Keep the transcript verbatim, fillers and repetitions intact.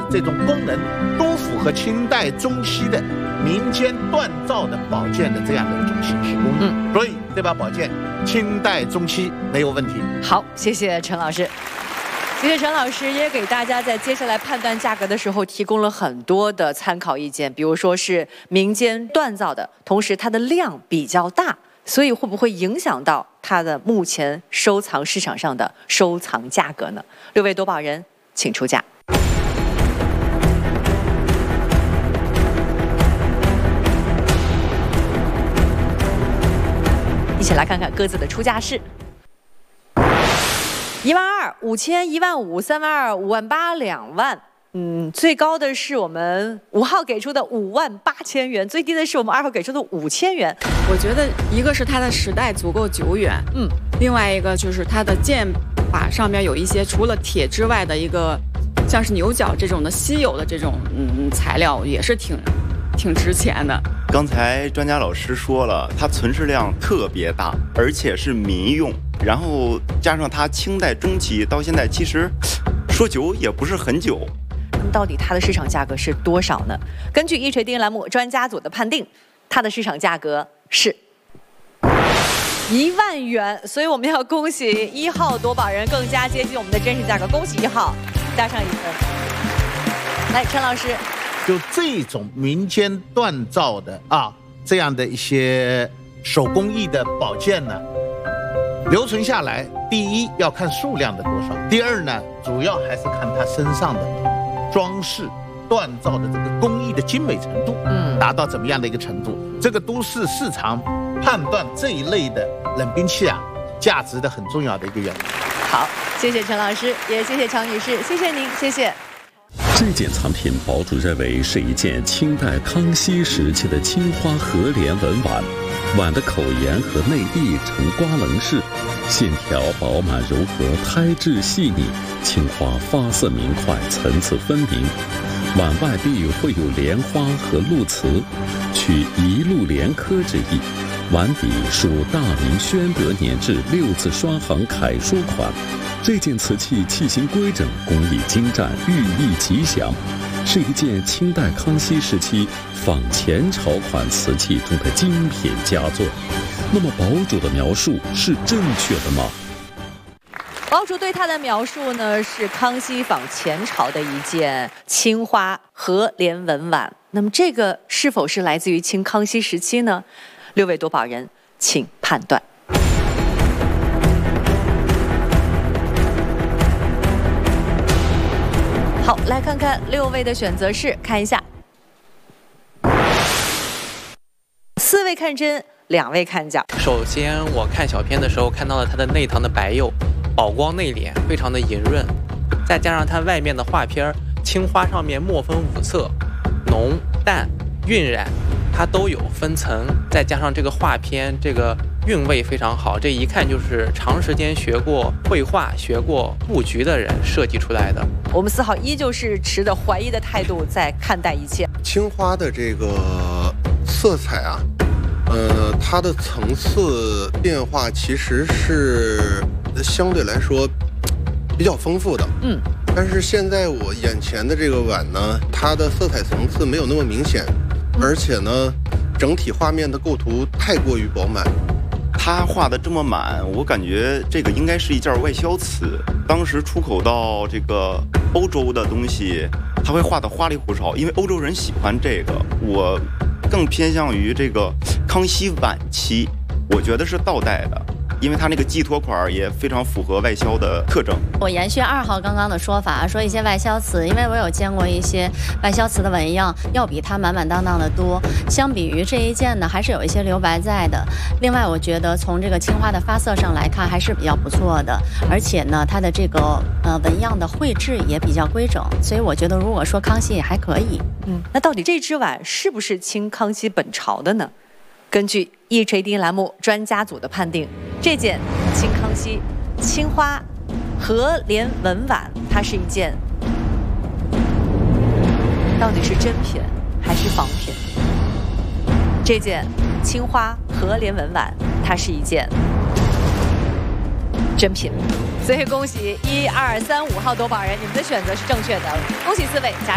这种功能都符合清代中期的民间锻造的宝剑的这样的一种形式工艺。嗯，所以这把宝剑清代中期没有问题。 好，谢谢陈老师。谢谢陈老师，也给大家在接下来判断价格的时候提供了很多的参考意见，比如说是民间锻造的，同时它的量比较大，所以会不会影响到它的目前收藏市场上的收藏价格呢？六位夺宝人，请出价。一起来看看各自的出价是。一万二、五千、一万五、三万二、五万八、两万。嗯，最高的是我们五号给出的五万八千元，最低的是我们二号给出的五千元。 我觉得一个是它的时代足够久远，嗯，另外一个就是它的剑把上面有一些除了铁之外的一个像是牛角这种的稀有的这种嗯材料，也是挺挺值钱的。 刚才专家老师说了，它存世量特别大，而且是民用，然后加上它清代中期到现在，其实说久也不是很久。 那么到底它的市场价格是多少呢？根据一锤定音栏目专家组的判定，它的市场价格是一万元，所以我们要恭喜一号夺宝人更加接近我们的真实价格，恭喜一号，加上一分。来，陈老师。 就这种民间锻造的啊，这样的一些手工艺的宝剑呢，留存下来，第一要看数量的多少，第二呢，主要还是看它身上的装饰、锻造的这个工艺的精美程度，嗯，达到怎么样的一个程度，这个都是市场判断这一类的冷兵器啊价值的很重要的一个原因。 好，谢谢陈老师，也谢谢乔女士，谢谢您，谢谢。 这件藏品，堡主认为是一件清代康熙时期的青花和莲纹碗，碗的口沿和内壁呈瓜棱式，线条饱满柔和，胎质细腻，青花发色明快，层次分明。碗外壁绘有莲花和鹿瓷，取一鹿莲科之意。碗底属大明宣德年制六字双行楷书款。这件瓷器器型规整，工艺精湛，寓意吉祥，是一件清代康熙时期仿前朝款瓷器中的精品佳作。那么堡主的描述是正确的吗？ 堡主对它的描述呢，是康熙仿前朝的一件青花和莲纹碗。那么这个是否是来自于清康熙时期呢？六位夺宝人，请判断。好，来看看六位的选择是，看一下，四位看真，两位看假。 首先，我看小片的时候看到了它的内堂的白釉，宝光内敛，非常的莹润，再加上它外面的画片，青花上面墨分五色，浓淡晕染，它都有分层，再加上这个画片，这个韵味非常好，这一看就是长时间学过绘画、学过布局的人设计出来的。 我们四号依旧是持着怀疑的态度在看待一切。 青花的这个色彩啊，呃，它的层次变化其实是相对来说比较丰富的。嗯，但是现在我眼前的这个碗呢，它的色彩层次没有那么明显，而且呢，整体画面的构图太过于饱满。 他画的这么满，我感觉这个应该是一件外销瓷。当时出口到这个欧洲的东西，他会画的花里胡哨，因为欧洲人喜欢这个。我更偏向于这个康熙晚期，我觉得是倒带的。因为它那个寄托款也非常符合外销的特征。 我延续二号刚刚的说法，说一些外销瓷，因为我有见过一些外销瓷的纹样，要比它满满当当的多。相比于这一件呢，还是有一些留白在的。另外，我觉得从这个青花的发色上来看，还是比较不错的，而且呢，它的这个呃纹样的绘制也比较规整，所以我觉得如果说康熙也还可以。 嗯，那到底这只碗是不是清康熙本朝的呢？根据一锤定音栏目专家组的判定，这件清康熙青花和莲纹碗，它是一件到底是真品还是仿品？这件青花和莲纹碗，它是一件真品。所以恭喜一二三五号夺宝人，你们的选择是正确的，恭喜四位。